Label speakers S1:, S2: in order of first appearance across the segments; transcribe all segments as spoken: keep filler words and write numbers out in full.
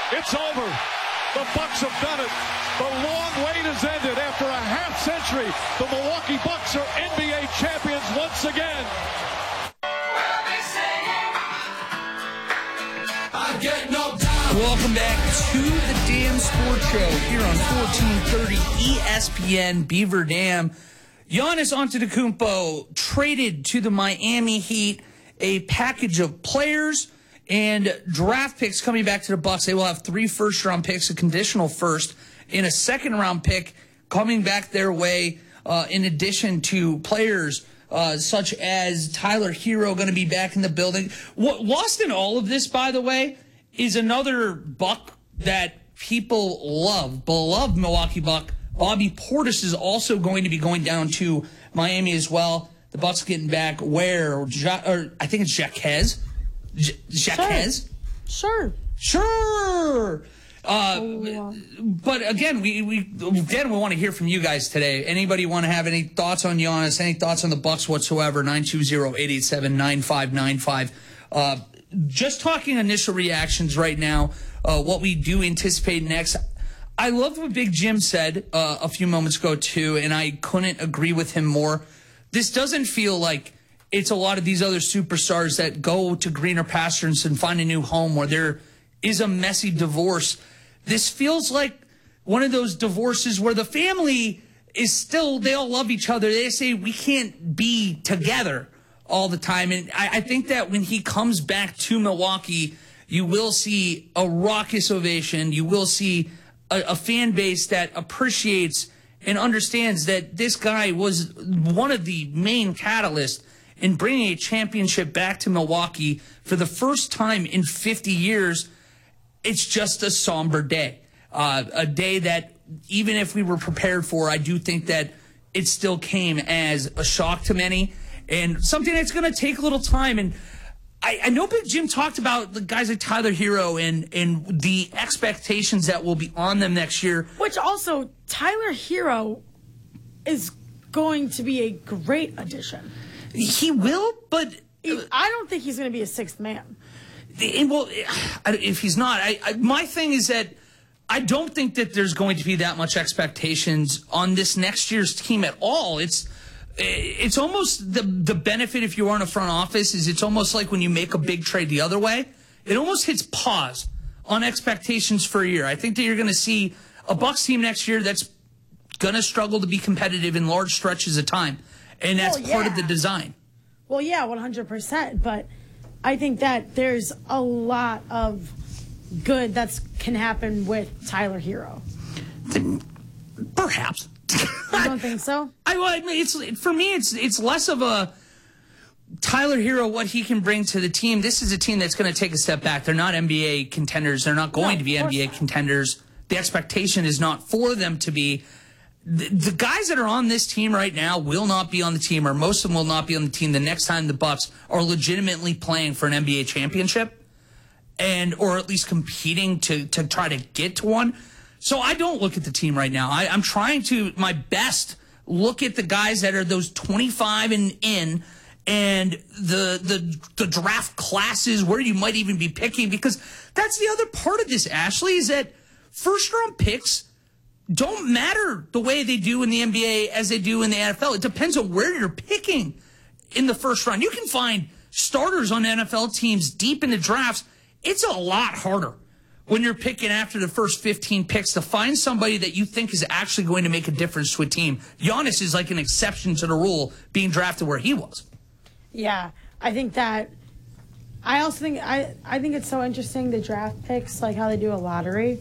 S1: It's over. The Bucks have done it. The long wait has ended. After a half century, the Milwaukee Bucks are N B A champions once again.
S2: Welcome back to the Dam Sports Show here on fourteen thirty E S P N Beaver Dam. Giannis Antetokounmpo traded to the Miami Heat a package of players and draft picks coming back to the Bucks. They will have three first-round picks, a conditional first, and a second-round pick coming back their way, uh, in addition to players uh, such as Tyler Hero going to be back in the building. What, lost in all of this, by the way, is another Buck that people love, beloved Milwaukee Buck. Bobby Portis is also going to be going down to Miami as well. The Bucks getting back where? Or, or I think it's Jaquez. Jaquez?
S3: Sure.
S2: Sure. Uh, oh, yeah. But again, we, we again we want to hear from you guys today. Anybody want to have any thoughts on Giannis? Any thoughts on the Bucks whatsoever? nine two zero, eight eight seven, nine five nine five. Uh, just talking initial reactions right now. Uh, what we do anticipate next. I love what Big Jim said uh, a few moments ago, too, and I couldn't agree with him more. This doesn't feel like it's a lot of these other superstars that go to greener pastures and find a new home where there is a messy divorce. This feels like one of those divorces where the family is still, they all love each other. They say we can't be together all the time. And I, I think that when he comes back to Milwaukee, you will see a raucous ovation. You will see A, a fan base that appreciates and understands that this guy was one of the main catalysts in bringing a championship back to Milwaukee for the first time in fifty years. It's just a somber day, uh, a day that even if we were prepared for, I do think that it still came as a shock to many and something that's going to take a little time. And I, I know Big Jim talked about the guys like Tyler Hero and, and the expectations that will be on them next year.
S3: Which also, Tyler Hero is going to be a great addition.
S2: He will, but...
S3: He, I don't think he's going to be a sixth man.
S2: And well, if he's not, I, I, my thing is that I don't think that there's going to be that much expectations on this next year's team at all. It's... It's almost the the benefit if you are in a front office is it's almost like when you make a big trade the other way. It almost hits pause on expectations for a year. I think that you're going to see a Bucks team next year that's going to struggle to be competitive in large stretches of time, and that's
S3: well,
S2: part
S3: yeah.
S2: of the design.
S3: Well, yeah, one hundred percent. But I think that there's a lot of good that can happen with Tyler Hero.
S2: Perhaps.
S3: You don't think so?
S2: I, I mean, it's for me. It's it's less of a Tyler Hero what he can bring to the team. This is a team that's going to take a step back. They're not N B A contenders. They're not going
S3: no,
S2: to be N B A
S3: not.
S2: contenders. The expectation is not for them to be. The, the guys that are on this team right now will not be on the team, or most of them will not be on the team the next time the Bucks are legitimately playing for an N B A championship, and or at least competing to to try to get to one. So I don't look at the team right now. I, I'm trying to, my best, look at the guys that are those twenty-five and in and the, the, the draft classes where you might even be picking, because that's the other part of this, Ashley, is that first-round picks don't matter the way they do in the N B A as they do in the N F L. It depends on where you're picking in the first round. You can find starters on N F L teams deep in the drafts. It's a lot harder when you're picking after the first fifteen picks to find somebody that you think is actually going to make a difference to a team. Giannis is like an exception to the rule being drafted where he was.
S3: Yeah, I think that I also think I, I think it's so interesting the draft picks, like how they do a lottery.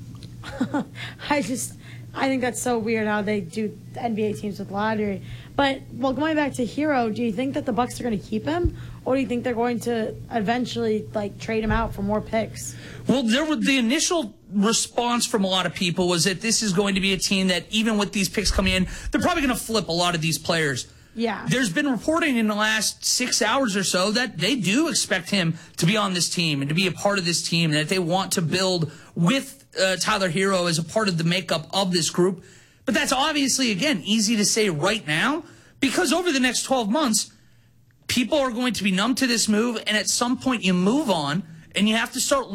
S3: I just I think that's so weird how they do N B A teams with lottery. But well, going back to Hero, do you think that the Bucks are going to keep him, or do you think they're going to eventually like trade him out for more picks?
S2: Well, there were the initial response from a lot of people was that this is going to be a team that even with these picks coming in, they're probably going to flip a lot of these players.
S3: Yeah.
S2: There's been reporting in the last six hours or so that they do expect him to be on this team and to be a part of this team, and that they want to build with uh, Tyler Hero as a part of the makeup of this group. But that's obviously, again, easy to say right now, because over the next twelve months, people are going to be numb to this move, and at some point you move on, and you have to start